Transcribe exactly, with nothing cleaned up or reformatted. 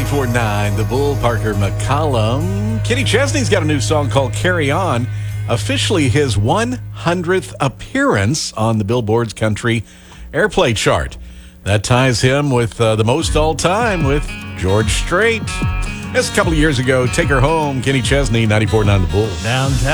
ninety-four point nine, The Bull, Parker McCollum. Kenny Chesney's got a new song called Carry On, officially his one hundredth appearance on the Billboard's country airplay chart. That ties him with uh, the most all-time with George Strait. That's a couple of years ago. Take Her Home, Kenny Chesney, ninety-four point nine The Bull. Downtown.